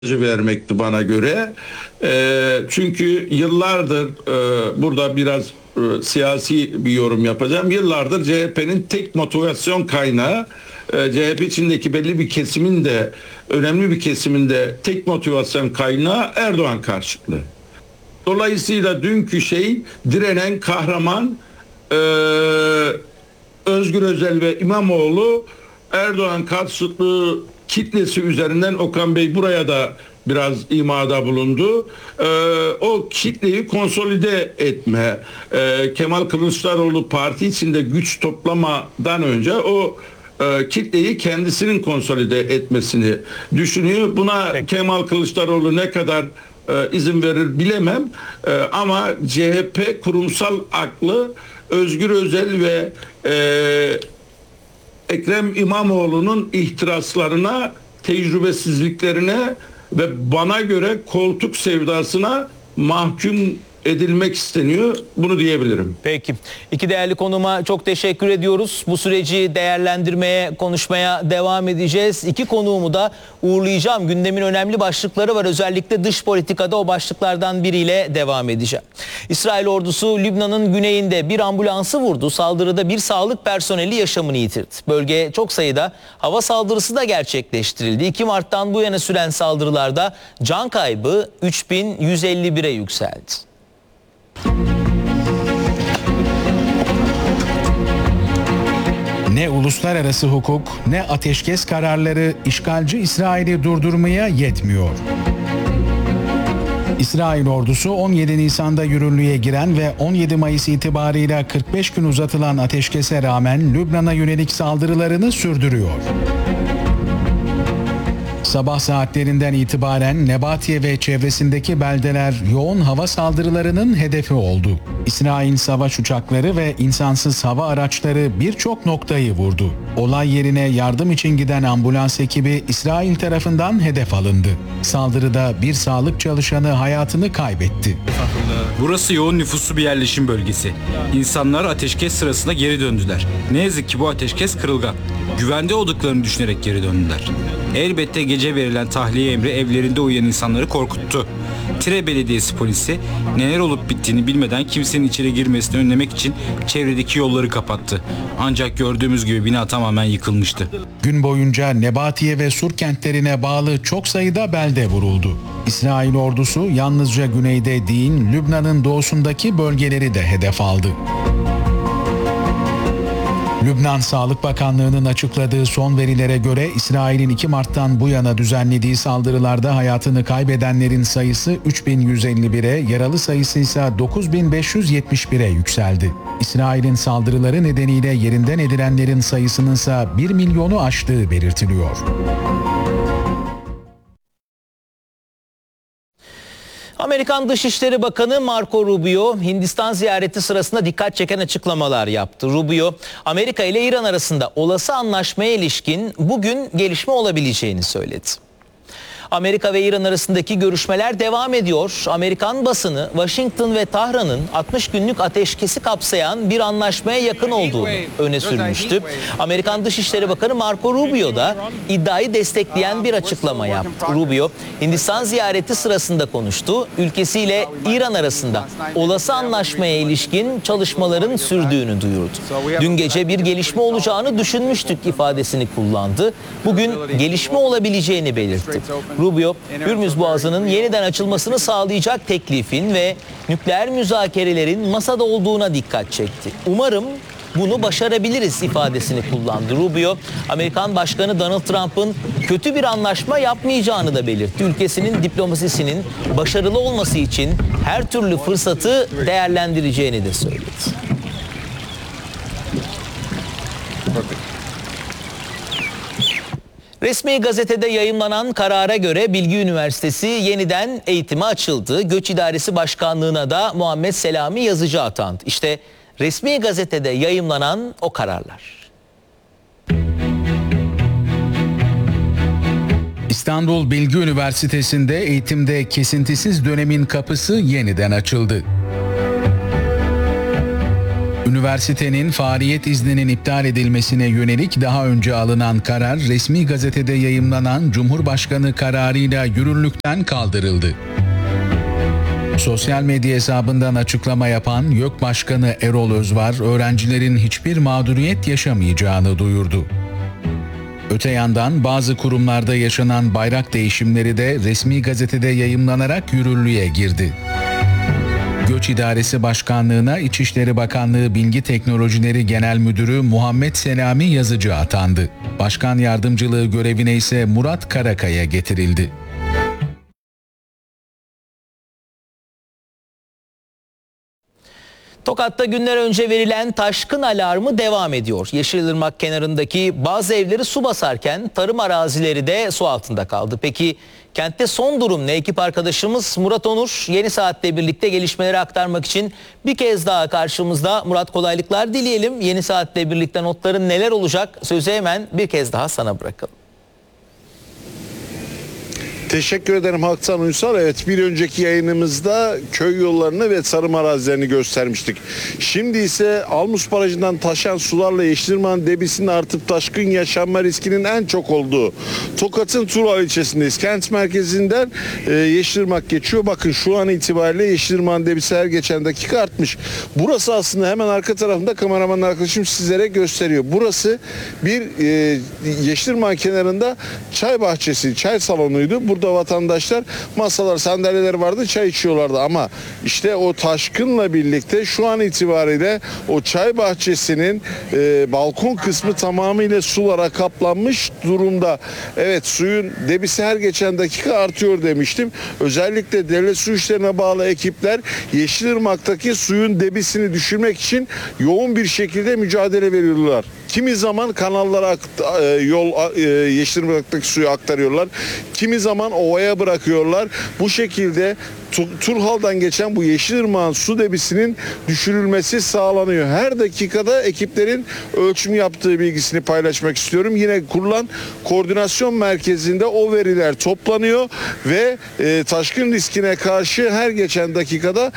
vermekti bana göre. Çünkü yıllardır burada biraz siyasi bir yorum yapacağım. Yıllardır CHP'nin tek motivasyon kaynağı, CHP içindeki belli bir kesimin de önemli bir kesiminde tek motivasyon kaynağı Erdoğan karşıtlığı. Dolayısıyla dünkü direnen kahraman Özgür Özel ve İmamoğlu Erdoğan karşıtlığı kitlesi üzerinden Okan Bey buraya da biraz imada bulundu. O kitleyi konsolide etme, Kemal Kılıçdaroğlu parti içinde güç toplamadan önce o kitleyi kendisinin konsolide etmesini düşünüyor. Buna Kemal Kılıçdaroğlu ne kadar izin verir bilemem. Ama CHP kurumsal aklı Özgür Özel ve Ekrem İmamoğlu'nun ihtiraslarına, tecrübesizliklerine ve bana göre koltuk sevdasına mahkum edilmek isteniyor. Bunu diyebilirim. Peki. İki değerli konuma çok teşekkür ediyoruz. Bu süreci değerlendirmeye, konuşmaya devam edeceğiz. İki konuğumu da uğurlayacağım. Gündemin önemli başlıkları var. Özellikle dış politikada o başlıklardan biriyle devam edeceğim. İsrail ordusu Lübnan'ın güneyinde bir ambulansı vurdu. Saldırıda bir sağlık personeli yaşamını yitirdi. Bölgeye çok sayıda hava saldırısı da gerçekleştirildi. 2 Mart'tan bu yana süren saldırılarda can kaybı 3151'e yükseldi. Ne uluslararası hukuk ne ateşkes kararları işgalci İsrail'i durdurmaya yetmiyor. İsrail ordusu 17 Nisan'da yürürlüğe giren ve 17 Mayıs itibarıyla 45 gün uzatılan ateşkese rağmen Lübnan'a yönelik saldırılarını sürdürüyor. Sabah saatlerinden itibaren Nebatiye ve çevresindeki beldeler yoğun hava saldırılarının hedefi oldu. İsrail savaş uçakları ve insansız hava araçları birçok noktayı vurdu. Olay yerine yardım için giden ambulans ekibi İsrail tarafından hedef alındı. Saldırıda bir sağlık çalışanı hayatını kaybetti. Burası yoğun nüfuslu bir yerleşim bölgesi. İnsanlar ateşkes sırasında geri döndüler. Ne yazık ki bu ateşkes kırılgan. Güvende olduklarını düşünerek geri döndüler. Elbette gece verilen tahliye emri evlerinde uyuyan insanları korkuttu. Tire Belediyesi polisi neler olup bittiğini bilmeden kimsenin içeri girmesini önlemek için çevredeki yolları kapattı. Ancak gördüğümüz gibi bina tamamen yıkılmıştı. Gün boyunca Nebatiye ve Sur kentlerine bağlı çok sayıda belde vuruldu. İsrail ordusu yalnızca güneyde değil, Lübnan'ın doğusundaki bölgeleri de hedef aldı. Lübnan Sağlık Bakanlığı'nın açıkladığı son verilere göre İsrail'in 2 Mart'tan bu yana düzenlediği saldırılarda hayatını kaybedenlerin sayısı 3151'e, yaralı sayısı ise 9571'e yükseldi. İsrail'in saldırıları nedeniyle yerinden edilenlerin sayısının ise 1 milyonu aştığı belirtiliyor. Amerikan Dışişleri Bakanı Marco Rubio, Hindistan ziyareti sırasında dikkat çeken açıklamalar yaptı. Rubio, Amerika ile İran arasında olası anlaşmaya ilişkin bugün gelişme olabileceğini söyledi. Amerika ve İran arasındaki görüşmeler devam ediyor. Amerikan basını Washington ve Tahran'ın 60 günlük ateşkesi kapsayan bir anlaşmaya yakın olduğunu öne sürmüştü. Amerikan Dışişleri Bakanı Marco Rubio da iddiayı destekleyen bir açıklama yaptı. Rubio, Hindistan ziyareti sırasında konuştu. Ülkesiyle İran arasında olası anlaşmaya ilişkin çalışmaların sürdüğünü duyurdu. Dün gece bir gelişme olacağını düşünmüştük ifadesini kullandı. Bugün gelişme olabileceğini belirtti. Rubio, Hürmüz Boğazı'nın yeniden açılmasını sağlayacak teklifin ve nükleer müzakerelerin masada olduğuna dikkat çekti. Umarım bunu başarabiliriz ifadesini kullandı. Rubio, Amerikan Başkanı Donald Trump'ın kötü bir anlaşma yapmayacağını da belirtti. Ülkesinin diplomasisinin başarılı olması için her türlü fırsatı değerlendireceğini de söyledi. Resmi gazetede yayımlanan karara göre Bilgi Üniversitesi yeniden eğitime açıldı. Göç İdaresi Başkanlığı'na da Muhammed Selami Yazıcı atandı. İşte resmi gazetede yayımlanan o kararlar. İstanbul Bilgi Üniversitesi'nde eğitimde kesintisiz dönemin kapısı yeniden açıldı. Üniversitenin faaliyet izninin iptal edilmesine yönelik daha önce alınan karar resmi gazetede yayımlanan Cumhurbaşkanı kararıyla yürürlükten kaldırıldı. Sosyal medya hesabından açıklama yapan YÖK Başkanı Erol Özvar, öğrencilerin hiçbir mağduriyet yaşamayacağını duyurdu. Öte yandan bazı kurumlarda yaşanan bayrak değişimleri de resmi gazetede yayımlanarak yürürlüğe girdi. Göç İdaresi Başkanlığı'na İçişleri Bakanlığı Bilgi Teknolojileri Genel Müdürü Muhammed Selami Yazıcı atandı. Başkan yardımcılığı görevine ise Murat Karakaya getirildi. Tokat'ta günler önce verilen taşkın alarmı devam ediyor. Yeşilırmak kenarındaki bazı evleri su basarken tarım arazileri de su altında kaldı. Peki kentte son durum ne? Ekip arkadaşımız Murat Onur Yeni Saat'le birlikte gelişmeleri aktarmak için bir kez daha karşımızda. Murat, kolaylıklar dileyelim. Yeni Saat'le birlikte notların neler olacak? Sözü hemen bir kez daha sana bırakalım. Teşekkür ederim Haktan Uysal. Evet, bir önceki yayınımızda köy yollarını ve tarım arazilerini göstermiştik. Şimdi ise Almus Barajı'ndan taşan sularla Yeşilırmak'ın debisinin artıp taşkın yaşanma riskinin en çok olduğu Tokat'ın Tural ilçesindeyiz. Kent merkezinden Yeşilırmak geçiyor. Bakın şu an itibariyle Yeşilırmak'ın debisi her geçen dakika artmış. Burası aslında hemen arka tarafında kameraman arkadaşım sizlere gösteriyor. Burası bir Yeşilırmak kenarında çay bahçesi, çay salonuydu. Burada vatandaşlar masalar, sandalyeler vardı, çay içiyorlardı ama işte o taşkınla birlikte şu an itibariyle o çay bahçesinin balkon kısmı tamamıyla sulara kaplanmış durumda. Evet, suyun debisi her geçen dakika artıyor demiştim. Özellikle devlet su işlerine bağlı ekipler Yeşilırmak'taki suyun debisini düşürmek için yoğun bir şekilde mücadele veriyorlar. Kimi zaman kanallara Yeşilırmak'taki suyu aktarıyorlar. Kimi zaman ovaya bırakıyorlar. Bu şekilde Turhal'dan geçen bu Yeşilırmak'ın su debisinin düşürülmesi sağlanıyor. Her dakikada ekiplerin ölçüm yaptığı bilgisini paylaşmak istiyorum. Yine kurulan koordinasyon merkezinde o veriler toplanıyor ve taşkın riskine karşı her geçen dakikada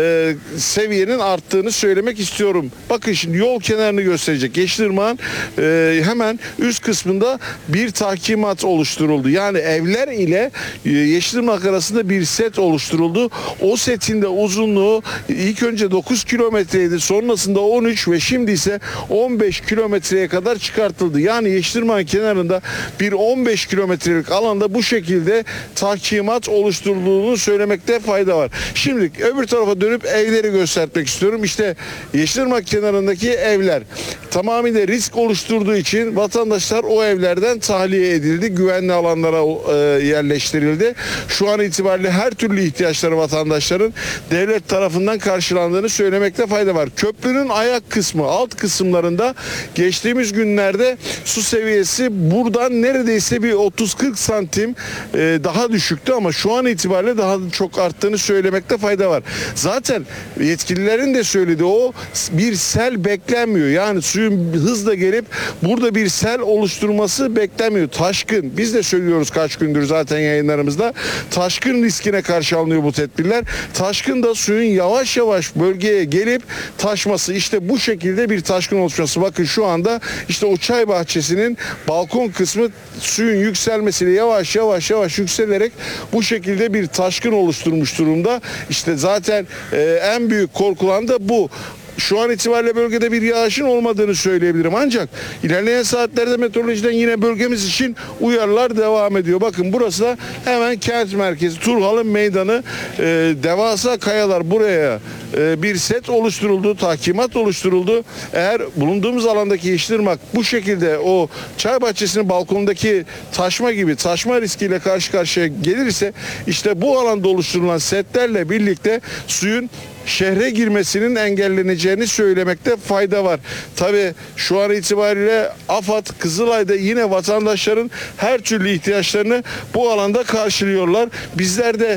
seviyenin arttığını söylemek istiyorum. Bakın şimdi yol kenarını gösterecek. Yeşilırmak'ın hemen üst kısmında bir tahkimat oluşturuldu. Yani evler ile Yeşilırmak arasında bir set oluşturuldu. O setin de uzunluğu ilk önce 9 kilometreydi, sonrasında 13 ve şimdi ise 15 kilometreye kadar çıkartıldı. Yani Yeşilırmak'ın kenarında bir 15 kilometrelik alanda bu şekilde tahkimat oluşturulduğunu söylemekte fayda var. Şimdi öbür tarafa dönüp evleri göstermek istiyorum. İşte Yeşilırmak kenarındaki evler tamamıyla risk oluşturduğu için vatandaşlar o evlerden tahliye edildi. Güvenli alanlara yerleştirildi. Şu an itibariyle her türlü ihtiyaçları vatandaşların devlet tarafından karşılandığını söylemekte fayda var. Köprünün ayak kısmı, alt kısımlarında geçtiğimiz günlerde su seviyesi buradan neredeyse bir 30-40 santim daha düşüktü ama şu an itibariyle daha çok arttığını söylemekte fayda var. Zaten yetkililerin de söylediği o bir sel beklenmiyor. Yani suyun hızla gelip burada bir sel oluşturması beklenmiyor. Taşkın, biz de söylüyoruz kaç gündür zaten yayınlarımızda, taşkın riskine karşı alınıyor bu tedbirler. Taşkın da suyun yavaş yavaş bölgeye gelip taşması, işte bu şekilde bir taşkın oluşması. Bakın şu anda işte o çay bahçesinin balkon kısmı suyun yükselmesiyle yavaş yükselerek bu şekilde bir taşkın oluşturmuş durumda. İşte zaten en büyük korkulan da bu. Şu an itibariyle bölgede bir yağışın olmadığını söyleyebilirim. Ancak ilerleyen saatlerde meteorolojiden yine bölgemiz için uyarılar devam ediyor. Bakın burası da hemen kent merkezi Turhal'ın meydanı. Devasa kayalar, buraya bir set oluşturuldu, tahkimat oluşturuldu. Eğer bulunduğumuz alandaki Yeşilırmak bu şekilde o çay bahçesinin balkonundaki taşma gibi taşma riskiyle karşı karşıya gelirse işte bu alanda oluşturulan setlerle birlikte suyun şehre girmesinin engelleneceğini söylemekte fayda var. Tabii şu an itibariyle AFAD, Kızılay'da yine vatandaşların her türlü ihtiyaçlarını bu alanda karşılıyorlar. Bizler de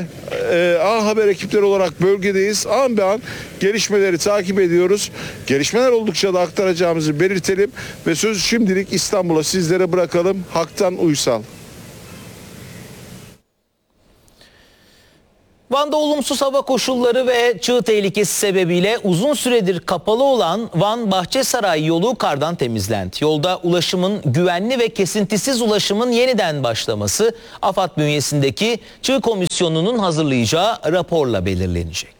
A Haber ekipleri olarak bölgedeyiz. An be an gelişmeleri takip ediyoruz. Gelişmeler oldukça da aktaracağımızı belirtelim ve sözü şimdilik İstanbul'a sizlere bırakalım. Haktan Uysal. Van'da olumsuz hava koşulları ve çığ tehlikesi sebebiyle uzun süredir kapalı olan Van-Bahçesaray yolu kardan temizlendi. Yolda ulaşımın güvenli ve kesintisiz ulaşımın yeniden başlaması AFAD bünyesindeki çığ komisyonunun hazırlayacağı raporla belirlenecek.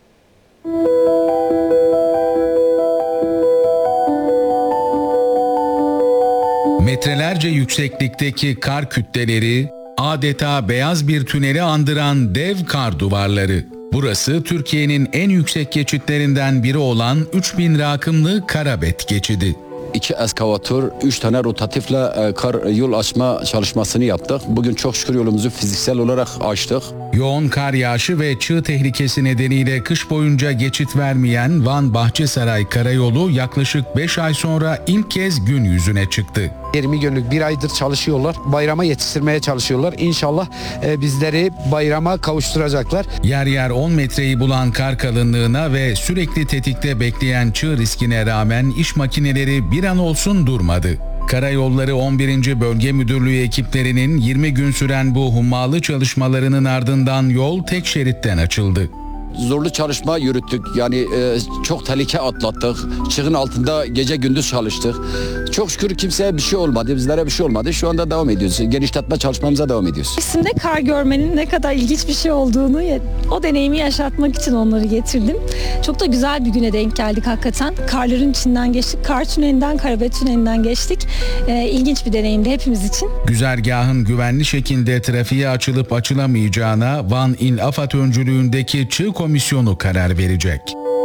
Metrelerce yükseklikteki kar kütleleri adeta beyaz bir tüneli andıran dev kar duvarları. Burası Türkiye'nin en yüksek geçitlerinden biri olan 3000 rakımlı Karabet geçidi. 2 eskavatör, 3 tane rotatifle kar yol açma çalışmasını yaptık. Bugün çok şükür yolumuzu fiziksel olarak açtık. Yoğun kar yağışı ve çığ tehlikesi nedeniyle kış boyunca geçit vermeyen Van-Bahçesaray karayolu yaklaşık 5 ay sonra ilk kez gün yüzüne çıktı. 20 günlük bir aydır çalışıyorlar. Bayrama yetiştirmeye çalışıyorlar. İnşallah bizleri bayrama kavuşturacaklar. Yer yer 10 metreyi bulan kar kalınlığına ve sürekli tetikte bekleyen çığ riskine rağmen iş makineleri bir an olsun durmadı. Karayolları 11. Bölge Müdürlüğü ekiplerinin 20 gün süren bu hummalı çalışmalarının ardından yol tek şeritten açıldı. Zorlu çalışma yürüttük. Yani çok tehlike atlattık. Çığın altında gece gündüz çalıştık. Çok şükür kimseye bir şey olmadı. Bizlere bir şey olmadı. Şu anda devam ediyoruz. Genişletme çalışmamıza devam ediyoruz. Resimde kar görmenin ne kadar ilginç bir şey olduğunu, o deneyimi yaşatmak için onları getirdim. Çok da güzel bir güne denk geldik hakikaten. Karların içinden geçtik. Kar tünelinden, Karabet tünelinden geçtik. İlginç bir deneyimdi hepimiz için. Güzergahın güvenli şekilde trafiğe açılıp açılamayacağına Van İl AFAD öncülüğündeki çığ komisyonu karar verecek.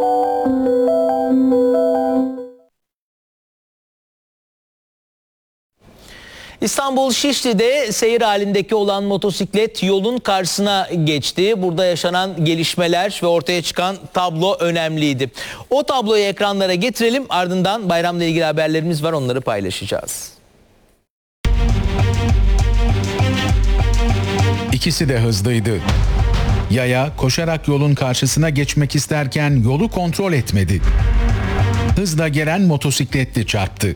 İstanbul Şişli'de seyir halindeki olan motosiklet yolun karşısına geçti. Burada yaşanan gelişmeler ve ortaya çıkan tablo önemliydi. O tabloyu ekranlara getirelim, ardından bayramla ilgili haberlerimiz var, onları paylaşacağız. İkisi de hızlıydı. Yaya koşarak yolun karşısına geçmek isterken yolu kontrol etmedi. Hızla gelen motosikletli çarptı.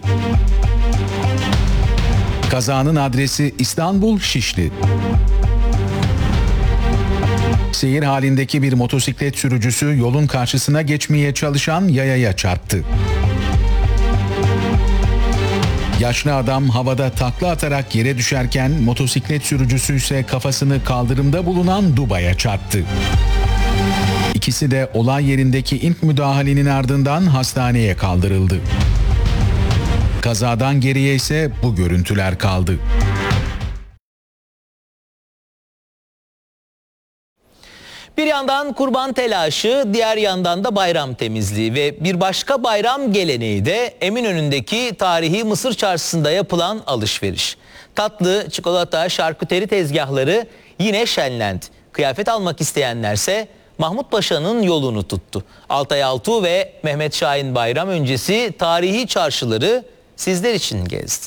Kazanın adresi İstanbul Şişli. Seyir halindeki bir motosiklet sürücüsü yolun karşısına geçmeye çalışan yayaya çarptı. Yaşlı adam havada takla atarak yere düşerken motosiklet sürücüsü ise kafasını kaldırımda bulunan dubaya çarptı. İkisi de olay yerindeki ilk müdahalenin ardından hastaneye kaldırıldı. Kazadan geriye ise bu görüntüler kaldı. Bir yandan kurban telaşı, diğer yandan da bayram temizliği ve bir başka bayram geleneği de Eminönü'ndeki tarihi Mısır Çarşısı'nda yapılan alışveriş. Tatlı, çikolata, şarküteri tezgahları yine şenlendi. Kıyafet almak isteyenlerse Mahmut Paşa'nın yolunu tuttu. Altay Altuğ ve Mehmet Şahin bayram öncesi tarihi çarşıları sizler için gezdi.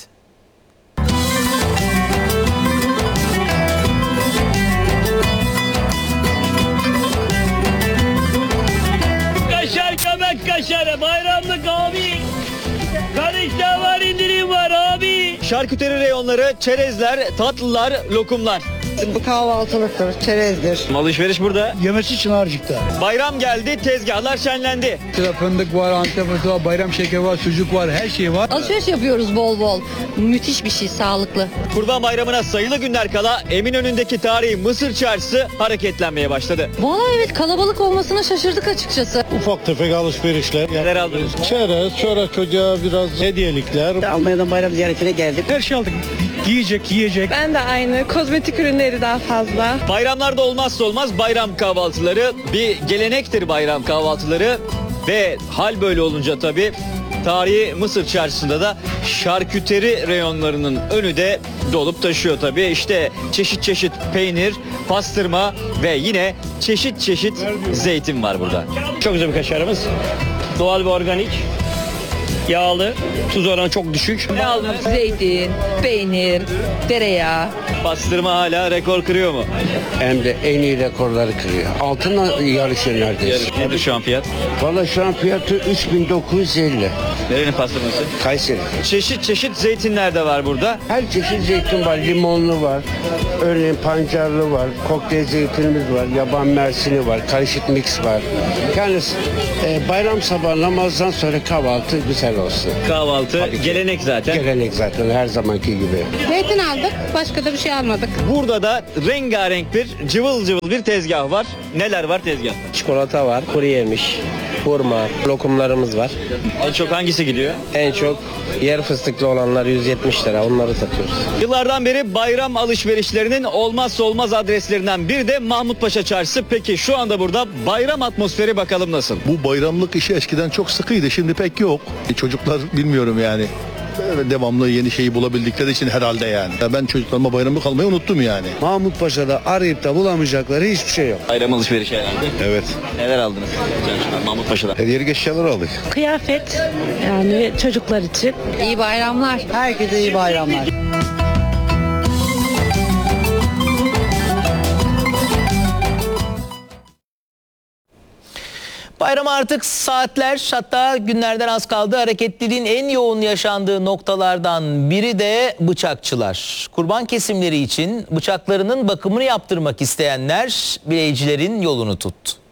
Kaşar kabak kaşarı bayramlık abi. Karışta var indirim var abi. Şarküteri reyonları, çerezler, tatlılar, lokumlar. Bu kahvaltılıktır, çerezdir. Alışveriş burada. Yemesi için harcıkta. Bayram geldi, tezgahlar şenlendi. Fındık var, antep fıstığı var, bayram şekeri var, sucuk var, her şey var. Alışveriş yapıyoruz bol bol. Müthiş bir şey, sağlıklı. Kurban Bayramı'na sayılı günler kala Eminönü'ndeki tarihi Mısır Çarşısı hareketlenmeye başladı. Vallahi evet, kalabalık olmasına şaşırdık açıkçası. Ufak tefek alışverişler. Neler aldınız? Çerez, çörek çocuğa biraz hediyelikler. Almanya'dan bayram ziyaretine geldik. Her şey aldık. Yiyecek. Ben de aynı. Kozmetik ürünleri daha fazla. Bayramlarda olmazsa olmaz bayram kahvaltıları. Bir gelenektir bayram kahvaltıları. Ve hal böyle olunca tabii tarihi Mısır Çarşısı'nda da şarküteri reyonlarının önü de dolup taşıyor tabii. İşte çeşit çeşit peynir, pastırma ve yine çeşit çeşit zeytin var burada. Çok güzel bir kaşarımız. Doğal ve organik. yağlı, tuz oranı çok düşük. Ne aldınız? Zeytin, peynir, tereyağı. Pastırma hala rekor kırıyor mu? Hem de en iyi rekorları kırıyor. Altınla yarışıyor neredeyse. Nedir şu an fiyat? Valla şu an fiyatı 3950. Nerenin pastırması? Kayseri. Çeşit çeşit zeytinler de var burada. Her çeşit zeytin var. Limonlu var. Örneğin pancarlı var. Kokteyl zeytinimiz var. Yaban mersini var. Karışık mix var. Yani bayram sabahı namazdan sonra kahvaltı güzel olsun. Kahvaltı gelenek zaten. Gelenek zaten her zamanki gibi. Zeytin aldık. Başka da bir şey almadık. Burada da rengarenk bir cıvıl cıvıl bir tezgah var. Neler var tezgahta? Çikolata var. Kuru yemiş. Hurma. Lokumlarımız var. En çok hangisi gidiyor? En çok yer fıstıklı olanlar 170 lira. Onları satıyoruz. Yıllardan beri bayram alışverişlerinin olmazsa olmaz adreslerinden biri de Mahmutpaşa Çarşısı. Peki şu anda burada bayram atmosferi bakalım nasıl? Bu bayramlık işi eskiden çok sıkıydı, şimdi pek yok. Çocuklar bilmiyorum yani. Devamlı yeni şeyi bulabildikleri için herhalde yani. Ben çocuklarıma bayramlık almayı unuttum yani. Mahmutpaşa'da arayıp da bulamayacakları hiçbir şey yok. Bayram alışverişi herhalde. Evet. Neler aldınız? Mahmutpaşa'da. Hediyelik eşyalar aldık. Kıyafet yani çocuklar için. İyi bayramlar. Herkese iyi bayramlar. Bayrama artık saatler, hatta günlerden az kaldı. Hareketliliğin en yoğun yaşandığı noktalardan biri de bıçakçılar. Kurban kesimleri için bıçaklarının bakımını yaptırmak isteyenler bileyicilerin yolunu tuttu.